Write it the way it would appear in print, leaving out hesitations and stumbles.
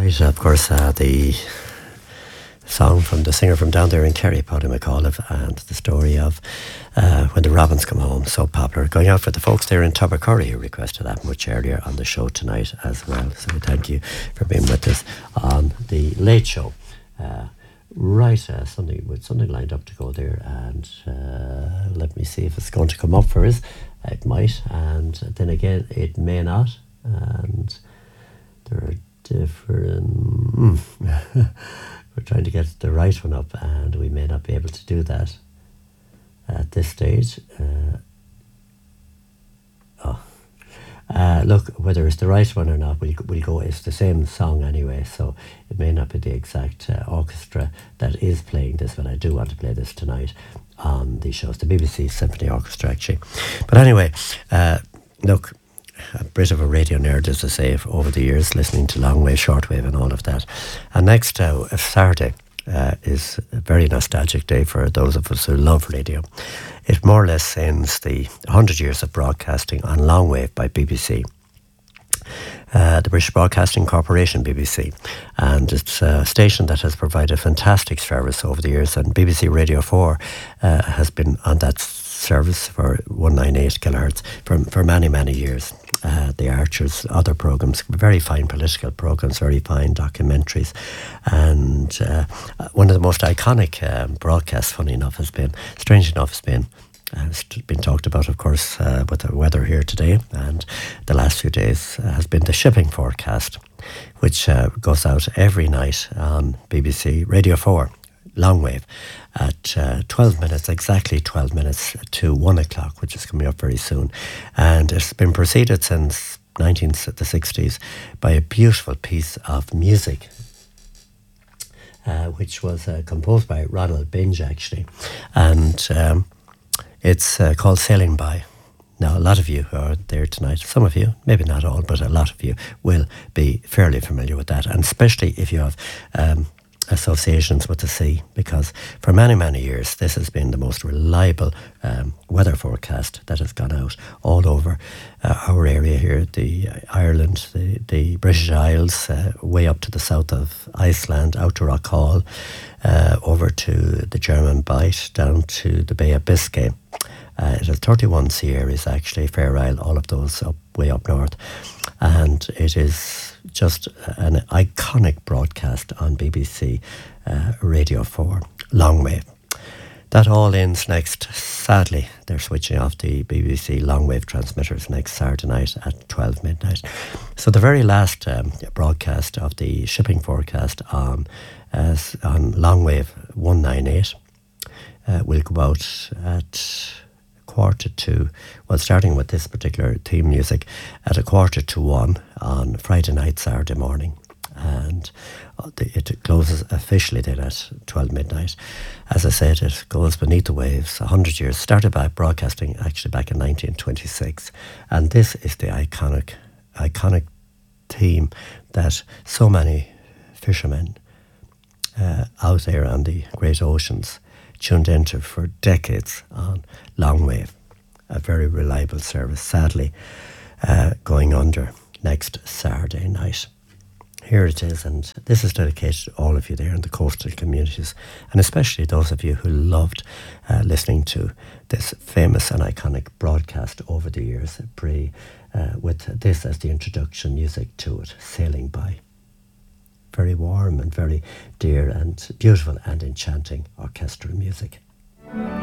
Right, of course, the song from the singer from down there in Kerry, Paddy McAuliffe, and the story of When the Robins Come Home, so popular. Going out for the folks there in Tubbercurry who requested that much earlier on the show tonight as well. So we thank you for being with us on the Late Show. Something lined up to go there, and let me see if it's going to come up for us. It might, and then again, it may not. And there are different. We're trying to get the right one up, and we may not be able to do that at this stage. Look, whether it's the right one or not, we'll go. It's the same song anyway, so it may not be the exact orchestra that is playing this, but I do want to play this tonight on the shows, the BBC Symphony Orchestra, actually. But anyway, look, a bit of a radio nerd, as I say, over the years, listening to long wave, shortwave and all of that. And next Saturday is a very nostalgic day for those of us who love radio. It more or less ends the 100 years of broadcasting on long wave by BBC. The British Broadcasting Corporation, BBC, and it's a station that has provided fantastic service over the years, and BBC Radio 4 has been on that service for 198 kilohertz for many, many years. The Archers, other programmes, very fine political programmes, very fine documentaries, and one of the most iconic broadcasts, strange enough, has been it's been talked about, of course, with the weather here today and the last few days, has been the shipping forecast, which goes out every night on BBC Radio 4, long wave, at 12 minutes, exactly 12 minutes to 1 o'clock, which is coming up very soon. And it's been preceded since the 60s by a beautiful piece of music, which was composed by Ronald Binge, actually. And it's called Sailing By. Now, a lot of you who are there tonight, some of you, maybe not all, but a lot of you will be fairly familiar with that, and especially if you have associations with the sea, because for many, many years this has been the most reliable weather forecast that has gone out all over our area here, the Ireland, the British Isles, way up to the south of Iceland, out to Rockall, over to the German Bight, down to the Bay of Biscay. It has 31 sea areas, actually, Fair Isle, all of those way up north. And it is just an iconic broadcast on BBC Radio 4, long wave. That all ends next, sadly, they're switching off the BBC long wave transmitters next Saturday night at 12 midnight. So the very last broadcast of the shipping forecast on long wave 198 will go out at 1:45, well, starting with this particular theme music, at 1:45 on Friday night, Saturday morning. And it closes officially then at 12 midnight. As I said, it goes beneath the waves, 100 years. Started by broadcasting actually back in 1926. And this is the iconic theme that so many fishermen out there on the great oceans tuned into for decades on long wave. A very reliable service, sadly going under next Saturday night. Here it is, and this is dedicated to all of you there in the coastal communities, and especially those of you who loved listening to this famous and iconic broadcast over the years, with this as the introduction music to it, Sailing By. Very warm and very dear and beautiful and enchanting orchestral music.